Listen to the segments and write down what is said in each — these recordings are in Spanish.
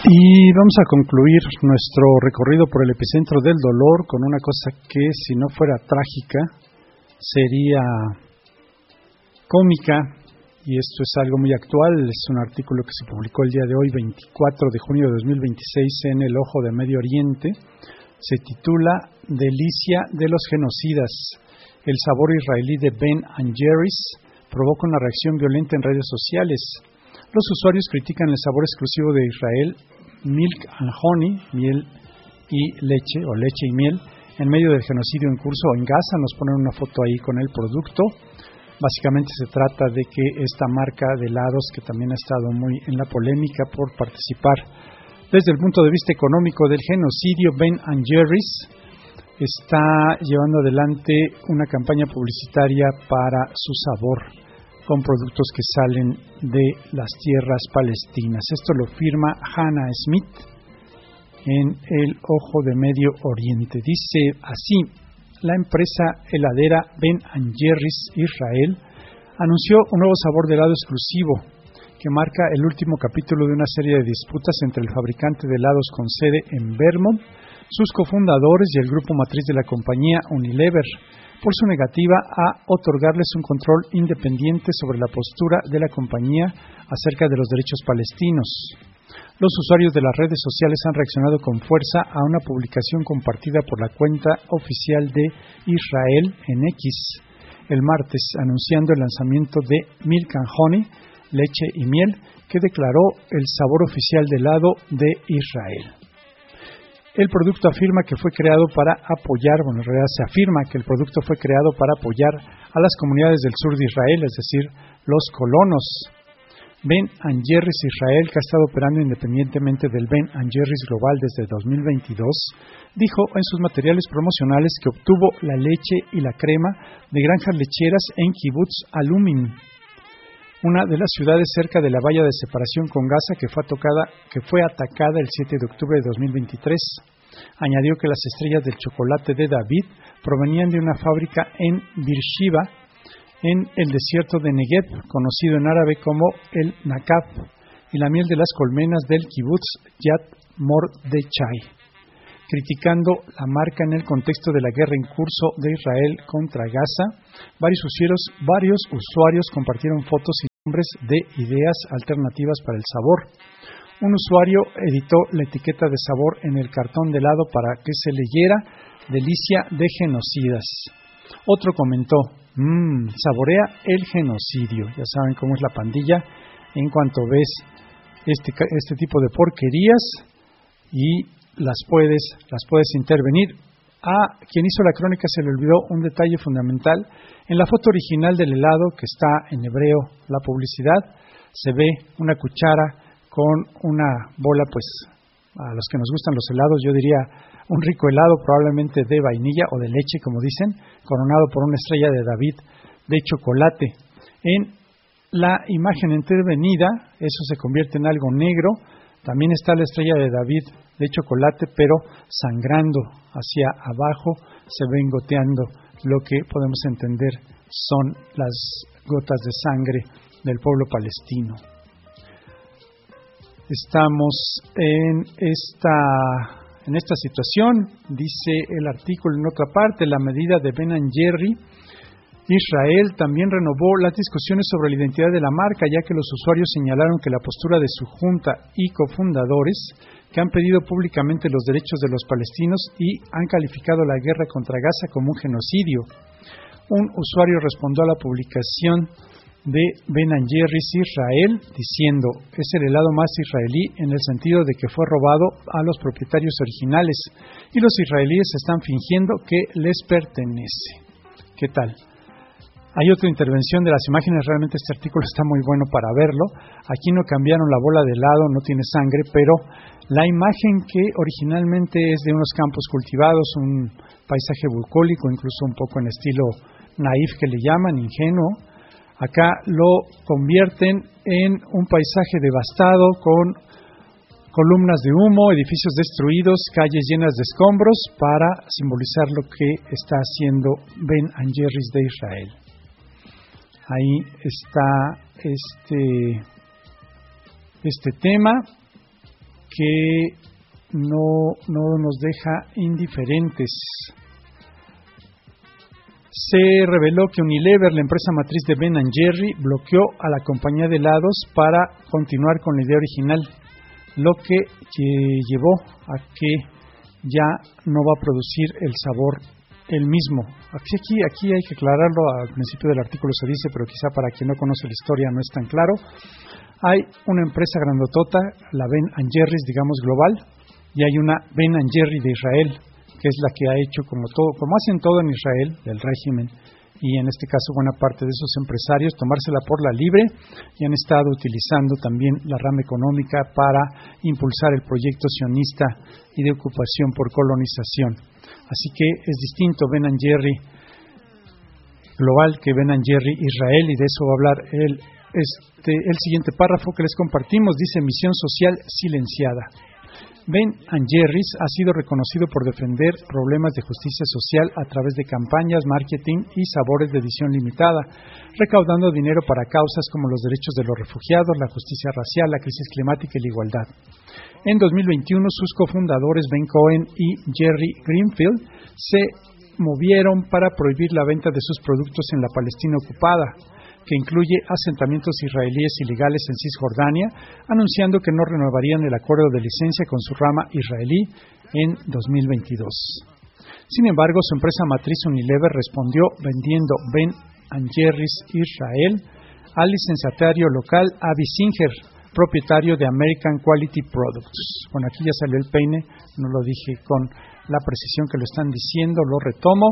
Y vamos a concluir nuestro recorrido por el epicentro del dolor con una cosa que, si no fuera trágica, sería cómica, y esto es algo muy actual. Es un artículo que se publicó el día de hoy, 24 de junio de 2026, en El Ojo de Medio Oriente. Se titula Delicia de los genocidas. El sabor israelí de Ben and Jerry's provoca una reacción violenta en redes sociales. Los usuarios critican el sabor exclusivo de Israel, milk and honey, miel y leche, o leche y miel, en medio del genocidio en curso en Gaza. Nos ponen una foto ahí con el producto. Básicamente se trata de que esta marca de helados, que también ha estado muy en la polémica por participar desde el punto de vista económico del genocidio, Ben and Jerry's está llevando adelante una campaña publicitaria para su sabor, con productos que salen de las tierras palestinas. Esto lo firma Hannah Smith en El Ojo de Medio Oriente. Dice así: la empresa heladera Ben and Jerry's Israel anunció un nuevo sabor de helado exclusivo que marca el último capítulo de una serie de disputas entre el fabricante de helados con sede en Vermont, sus cofundadores y el grupo matriz de la compañía Unilever, por su negativa a otorgarles un control independiente sobre la postura de la compañía acerca de los derechos palestinos. Los usuarios de las redes sociales han reaccionado con fuerza a una publicación compartida por la cuenta oficial de Israel en X el martes, anunciando el lanzamiento de Milk and Honey, leche y miel, que declaró el sabor oficial del helado de Israel. El producto afirma que fue creado para apoyar, en realidad se afirma que el producto fue creado para apoyar a las comunidades del sur de Israel, es decir, los colonos. Ben and Jerry's Israel, que ha estado operando independientemente del Ben and Jerry's Global desde 2022, dijo en sus materiales promocionales que obtuvo la leche y la crema de granjas lecheras en Kibbutz Alumim, una de las ciudades cerca de la valla de separación con Gaza que fue atacada el 7 de octubre de 2023. Añadió que las estrellas del chocolate de David provenían de una fábrica en Beersheba, en el desierto de Negev, conocido en árabe como el Nakab, y la miel de las colmenas del Kibbutz Yad Mordechai. Criticando la marca en el contexto de la guerra en curso de Israel contra Gaza, varios usuarios compartieron fotos y nombres de ideas alternativas para el sabor. Un usuario editó la etiqueta de sabor en el cartón de helado para que se leyera Delicia de genocidas. Otro comentó: saborea el genocidio. Ya saben cómo es la pandilla en cuanto ves este tipo de porquerías y las puedes intervenir. A quien hizo la crónica se le olvidó un detalle fundamental. En la foto original del helado, que está en hebreo la publicidad, se ve una cuchara con una bola, pues a los que nos gustan los helados, yo diría un rico helado, probablemente de vainilla o de leche, como dicen, coronado por una estrella de David de chocolate. En la imagen intervenida, eso se convierte en algo negro. También está la estrella de David de chocolate, pero sangrando hacia abajo, se ven goteando lo que podemos entender son las gotas de sangre del pueblo palestino. Estamos en esta situación, dice el artículo en otra parte. La medida de Ben and Jerry Israel también renovó las discusiones sobre la identidad de la marca, ya que los usuarios señalaron que la postura de su junta y cofundadores, que han pedido públicamente los derechos de los palestinos y han calificado la guerra contra Gaza como un genocidio. Un usuario respondió a la publicación de Ben and Jerry's Israel diciendo: es el helado más israelí en el sentido de que fue robado a los propietarios originales y los israelíes están fingiendo que les pertenece. ¿Qué tal? Hay otra intervención de las imágenes. Realmente este artículo está muy bueno para verlo. Aquí no cambiaron la bola de helado, no tiene sangre, pero la imagen, que originalmente es de unos campos cultivados, un paisaje bucólico, incluso un poco en estilo naif que le llaman, ingenuo, acá lo convierten en un paisaje devastado con columnas de humo, edificios destruidos, calles llenas de escombros, para simbolizar lo que está haciendo Ben and Jerry's de Israel. Ahí está este tema que no nos deja indiferentes. Se reveló que Unilever, la empresa matriz de Ben & Jerry, bloqueó a la compañía de helados para continuar con la idea original, lo que llevó a que ya no va a producir el sabor el mismo. Aquí hay que aclararlo, al principio del artículo se dice, pero quizá para quien no conoce la historia no es tan claro. Hay una empresa grandotota, la Ben & Jerry's, digamos global, y hay una Ben & Jerry de Israel, que es la que ha hecho como hacen todo en Israel, del régimen, y en este caso buena parte de esos empresarios, tomársela por la libre, y han estado utilizando también la rama económica para impulsar el proyecto sionista y de ocupación por colonización. Así que es distinto Ben & Jerry global que Ben & Jerry Israel, y de eso va a hablar el siguiente párrafo que les compartimos. Dice: misión social silenciada. Ben & Jerry's ha sido reconocido por defender problemas de justicia social a través de campañas, marketing y sabores de edición limitada, recaudando dinero para causas como los derechos de los refugiados, la justicia racial, la crisis climática y la igualdad. En 2021, sus cofundadores Ben Cohen y Jerry Greenfield se movieron para prohibir la venta de sus productos en la Palestina ocupada, que incluye asentamientos israelíes ilegales en Cisjordania, anunciando que no renovarían el acuerdo de licencia con su rama israelí en 2022. Sin embargo, su empresa matriz Unilever respondió vendiendo Ben & Jerry's Israel al licenciatario local Avi Singer, propietario de American Quality Products. Bueno, aquí ya salió el peine, no lo dije con la precisión que lo están diciendo, lo retomo.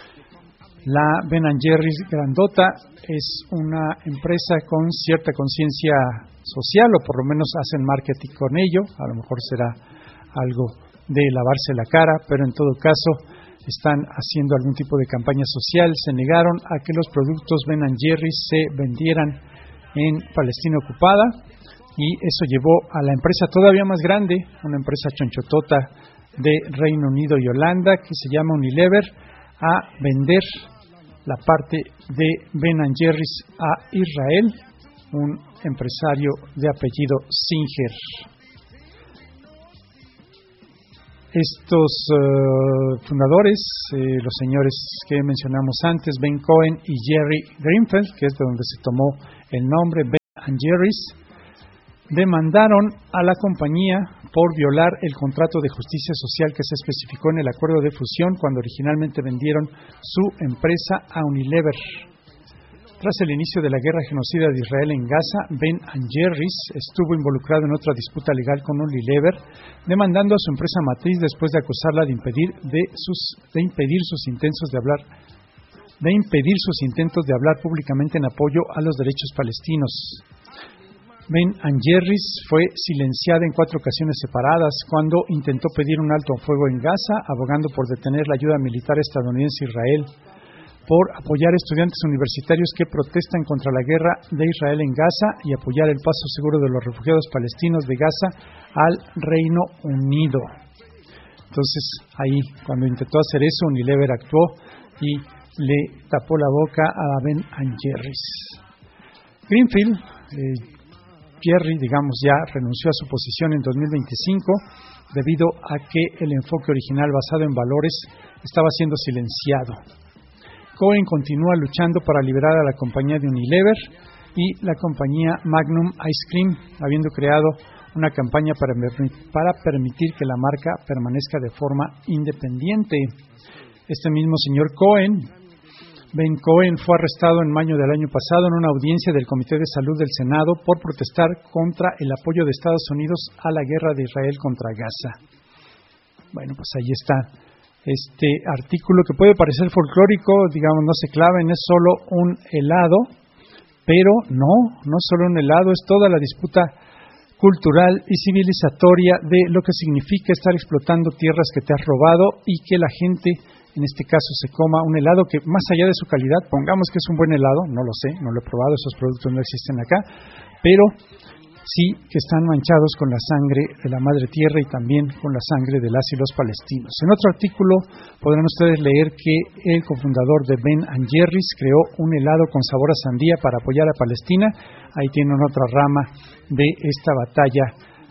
La Ben & Jerry's grandota es una empresa con cierta conciencia social, o por lo menos hacen marketing con ello. A lo mejor será algo de lavarse la cara, pero en todo caso están haciendo algún tipo de campaña social. Se negaron a que los productos Ben & Jerry's se vendieran en Palestina ocupada, y eso llevó a la empresa todavía más grande, una empresa chonchotota de Reino Unido y Holanda que se llama Unilever, a vender la parte de Ben & Jerry's a Israel, un empresario de apellido Singer. Estos fundadores, los señores que mencionamos antes, Ben Cohen y Jerry Greenfield, que es de donde se tomó el nombre Ben & Jerry's, demandaron a la compañía por violar el contrato de justicia social que se especificó en el acuerdo de fusión cuando originalmente vendieron su empresa a Unilever. Tras el inicio de la guerra genocida de Israel en Gaza, Ben & Jerry's estuvo involucrado en otra disputa legal con Unilever, demandando a su empresa matriz después de acusarla de impedir sus intentos de hablar públicamente en apoyo a los derechos palestinos. Ben & Jerry's fue silenciada en 4 ocasiones separadas cuando intentó pedir un alto al fuego en Gaza, abogando por detener la ayuda militar estadounidense a Israel, por apoyar a estudiantes universitarios que protestan contra la guerra de Israel en Gaza y apoyar el paso seguro de los refugiados palestinos de Gaza al Reino Unido. Entonces, ahí, cuando intentó hacer eso, Unilever actuó y le tapó la boca a Ben & Jerry's. Greenfield, Jerry, ya renunció a su posición en 2025 debido a que el enfoque original basado en valores estaba siendo silenciado. Cohen continúa luchando para liberar a la compañía de Unilever y la compañía Magnum Ice Cream, habiendo creado una campaña para permitir que la marca permanezca de forma independiente. Este mismo señor Cohen, Ben Cohen, fue arrestado en mayo del año pasado en una audiencia del Comité de Salud del Senado por protestar contra el apoyo de Estados Unidos a la guerra de Israel contra Gaza. Bueno, pues ahí está este artículo que puede parecer folclórico, no se claven, es solo un helado, pero no es solo un helado, es toda la disputa cultural y civilizatoria de lo que significa estar explotando tierras que te has robado y que la gente, en este caso, se coma un helado que, más allá de su calidad, pongamos que es un buen helado, no lo sé, no lo he probado, esos productos no existen acá, pero sí que están manchados con la sangre de la madre tierra y también con la sangre de las y los palestinos. En otro artículo podrán ustedes leer que el cofundador de Ben & Jerry's creó un helado con sabor a sandía para apoyar a Palestina. Ahí tienen otra rama de esta batalla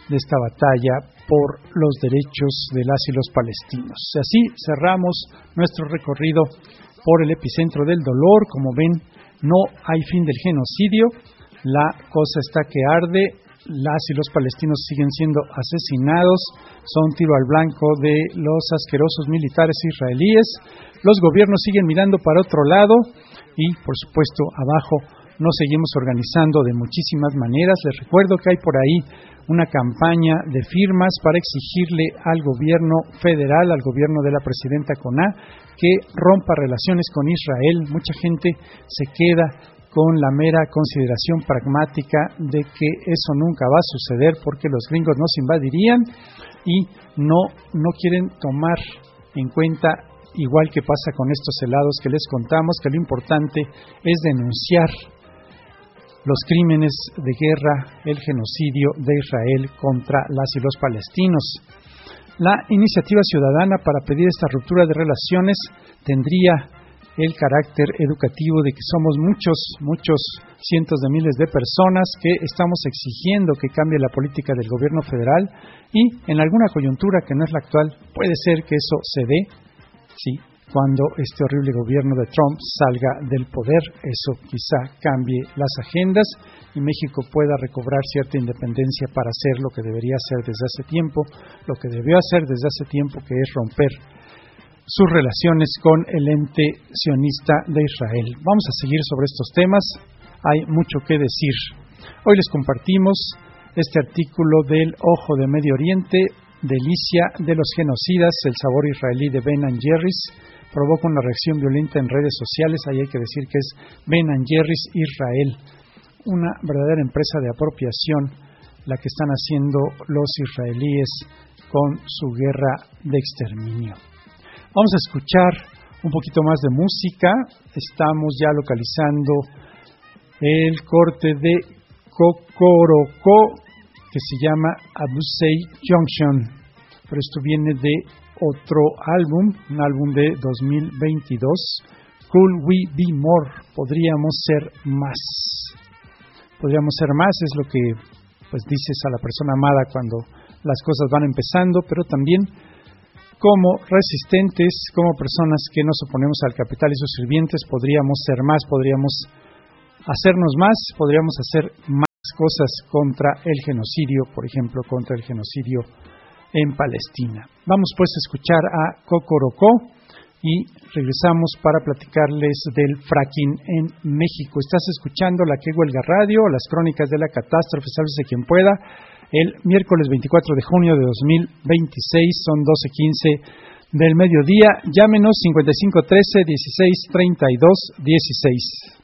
de esta batalla por los derechos de las y los palestinos. Así cerramos nuestro recorrido por el epicentro del dolor. Como ven, no hay fin del genocidio, la cosa está que arde, las y los palestinos siguen siendo asesinados, son tiro al blanco de los asquerosos militares israelíes, los gobiernos siguen mirando para otro lado y, por supuesto, abajo nos seguimos organizando de muchísimas maneras. Les recuerdo que hay por ahí una campaña de firmas para exigirle al gobierno federal, al gobierno de la presidenta Koná, que rompa relaciones con Israel. Mucha gente se queda con la mera consideración pragmática de que eso nunca va a suceder porque los gringos nos invadirían y no quieren tomar en cuenta, igual que pasa con estos helados que les contamos, que lo importante es denunciar los crímenes de guerra, el genocidio de Israel contra las y los palestinos. La iniciativa ciudadana para pedir esta ruptura de relaciones tendría el carácter educativo de que somos muchos cientos de miles de personas que estamos exigiendo que cambie la política del gobierno federal y en alguna coyuntura que no es la actual puede ser que eso se dé, sí, cuando este horrible gobierno de Trump salga del poder. Eso quizá cambie las agendas y México pueda recobrar cierta independencia para hacer lo que debería hacer desde hace tiempo, lo que debió hacer desde hace tiempo, que es romper sus relaciones con el ente sionista de Israel. Vamos a seguir sobre estos temas, hay mucho que decir. Hoy les compartimos este artículo del Ojo de Medio Oriente, Delicia de los genocidas, el sabor israelí de Ben & Jerry's, provoca una reacción violenta en redes sociales. Ahí hay que decir que es Ben & Jerry's Israel, una verdadera empresa de apropiación, la que están haciendo los israelíes con su guerra de exterminio. Vamos a escuchar un poquito más de música. Estamos ya localizando el corte de Kokoroko, que se llama Abusei Junction, pero esto viene de otro álbum, un álbum de 2022, Could We Be More, podríamos ser más. Podríamos ser más es lo que pues dices a la persona amada cuando las cosas van empezando, pero también como resistentes, como personas que nos oponemos al capital y sus sirvientes, podríamos ser más, podríamos hacernos más, podríamos hacer más cosas contra el genocidio, por ejemplo, contra el genocidio en Palestina. Vamos pues a escuchar a Kokoroko y regresamos para platicarles del fracking en México. Estás escuchando La Que Huelga Radio, las crónicas de la catástrofe, sálvese quien pueda. El miércoles 24 de junio de 2026, son 12:15 del mediodía. Llámenos 5513 16 32 16.